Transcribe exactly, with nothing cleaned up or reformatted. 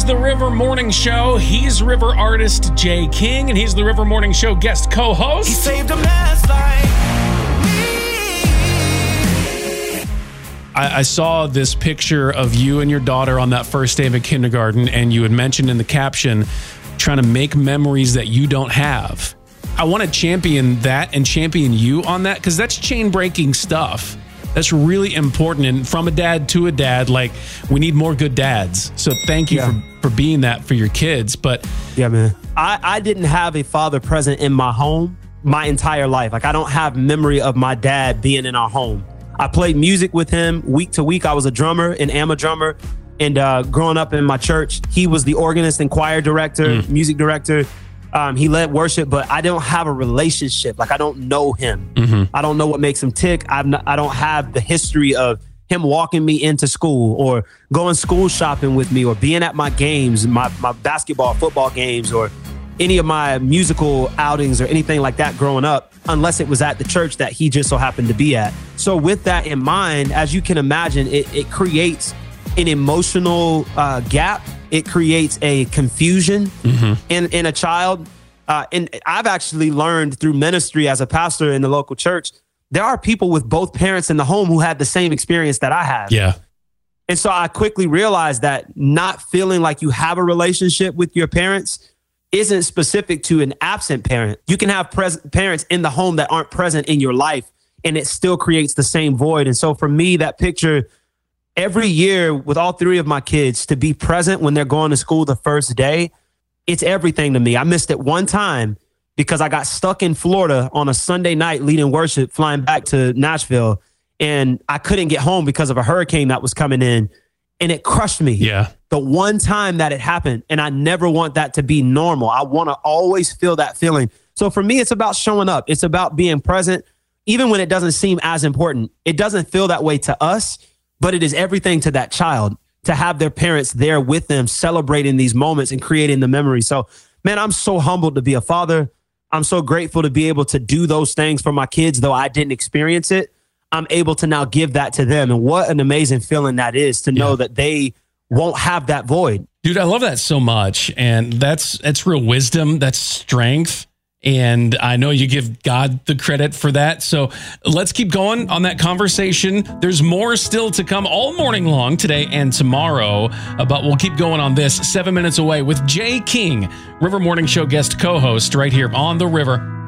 is the River Morning Show. He's River artist Jay King, and he's the River Morning Show guest co-host. He saved a mess like me. I, I saw this picture of you and your daughter on that first day of kindergarten, and you had mentioned in the caption, trying to make memories that you don't have. I want to champion that and champion you on that, because that's chain-breaking stuff. That's really important. And from a dad to a dad, like, we need more good dads. So thank you yeah. for, for being that for your kids. But yeah, man, I, I didn't have a father present in my home my entire life. Like, I don't have memory of my dad being in our home. I played music with him week to week. I was a drummer and am a drummer. And uh, growing up in my church, he was the organist and choir director, mm. music director. Um, he led worship, but I don't have a relationship. Like, I don't know him. Mm-hmm. I don't know what makes him tick. I'm not, I don't have the history of him walking me into school or going school shopping with me or being at my games, my, my basketball, football games, or any of my musical outings or anything like that growing up, unless it was at the church that he just so happened to be at. So with that in mind, as you can imagine, it, it creates an emotional uh, gap. It creates a confusion mm-hmm. in, in a child. Uh, and I've actually learned through ministry as a pastor in the local church, there are people with both parents in the home who had the same experience that I have. Yeah. And so I quickly realized that not feeling like you have a relationship with your parents isn't specific to an absent parent. You can have pres- parents in the home that aren't present in your life, and it still creates the same void. And so for me, that picture every year with all three of my kids, to be present when they're going to school the first day, it's everything to me. I missed it one time because I got stuck in Florida on a Sunday night leading worship, flying back to Nashville, and I couldn't get home because of a hurricane that was coming in, and it crushed me. Yeah. The one time that it happened, and I never want that to be normal. I want to always feel that feeling. So for me, it's about showing up. It's about being present, even when it doesn't seem as important. It doesn't feel that way to us, but it is everything to that child to have their parents there with them, celebrating these moments and creating the memory. So, man, I'm so humbled to be a father. I'm so grateful to be able to do those things for my kids, though I didn't experience it. I'm able to now give that to them. And what an amazing feeling that is to know yeah. that they won't have that void. Dude, I love that so much. And that's, that's real wisdom. That's strength. And I know you give God the credit for that. So let's keep going on that conversation. There's more still to come all morning long today and tomorrow, uh, but we'll keep going on this seven minutes away with Jay King, River Morning Show guest co-host right here on The River.